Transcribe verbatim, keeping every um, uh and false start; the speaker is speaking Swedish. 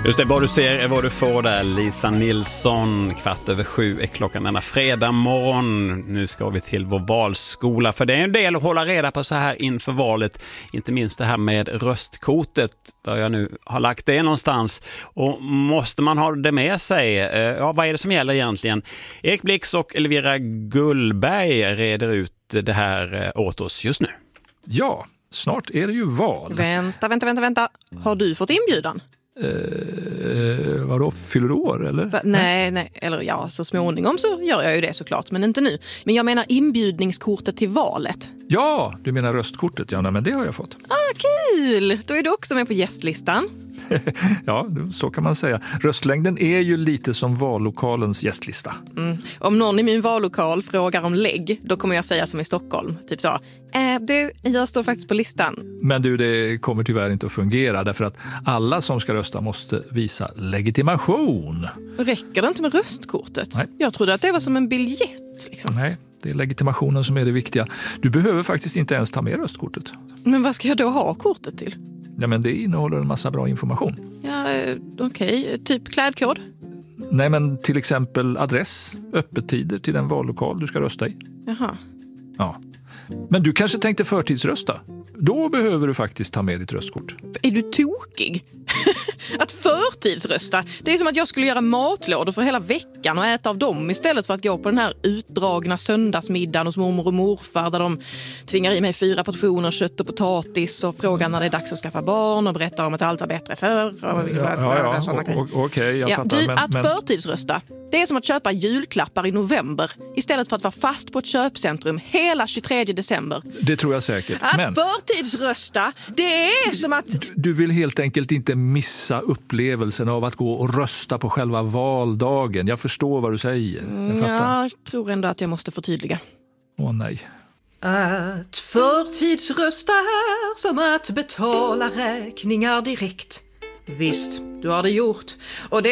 Just det, vad du ser är vad du får där. Lisa Nilsson, kvart över sju är klockan denna fredag morgon. Nu ska vi till vår valskola, för det är en del att hålla reda på så här inför valet. Inte minst det här med röstkortet, där jag nu har lagt det någonstans. Och måste man ha det med sig? Ja, vad är det som gäller egentligen? Erik Blix och Elvira Gullberg reder ut det här åt oss just nu. Ja, snart är det ju val. Vänta, vänta, vänta, vänta. Har du fått inbjudan? Eh, vadå, fyller du år eller? Va? Nej, nej, eller ja, så småningom så gör jag ju det såklart, men inte nu. Men jag menar inbjudningskortet till valet. Ja, du menar röstkortet, ja, nej, men det har jag fått. Ah, kul! Då är du också med på gästlistan. Ja, så kan man säga. Röstlängden är ju lite som vallokalens gästlista. Mm. Om någon i min vallokal frågar om lägg, då kommer jag säga som i Stockholm. Typ så, äh, du, jag står faktiskt på listan. Men du, det kommer tyvärr inte att fungera, därför att alla som ska rösta måste visa legitimation. Räcker det inte med röstkortet? Nej. Jag trodde att det var som en biljett. Liksom. Nej, det är legitimationen som är det viktiga. Du behöver faktiskt inte ens ta med röstkortet. Men vad ska jag då ha kortet till? Ja, men det innehåller en massa bra information. Ja, okej. Okay. Typ klädkod? Nej, men till exempel adress, öppettider till den vallokal du ska rösta i. Jaha. Ja. Men du kanske tänkte förtidsrösta? Då behöver du faktiskt ta med ditt röstkort. Är du tokig? Att förtidsrösta, det är som att jag skulle göra matlådor för hela veckan och äta av dem istället för att gå på den här utdragna söndagsmiddagen hos mormor och morfar där de tvingar i mig fyra portioner kött och potatis och frågar när det är dags att skaffa barn och berättar om att allt var bättre förr. Ja, ja, ja. Okej, okay, jag ja, fattar. Du, men, att men... förtidsrösta, det är som att köpa julklappar i november istället för att vara fast på ett köpcentrum hela tjugotredje december. Det tror jag säkert. Att men... förtidsrösta, det är som att... Du, du vill helt enkelt inte missa upplevelsen av att gå och rösta på själva valdagen. Jag förstår vad du säger. Jag fattar. Jag tror ändå att jag måste förtydliga. Åh nej. Att förtidsrösta är som att betala räkningar direkt. Visst, du har det gjort. Och det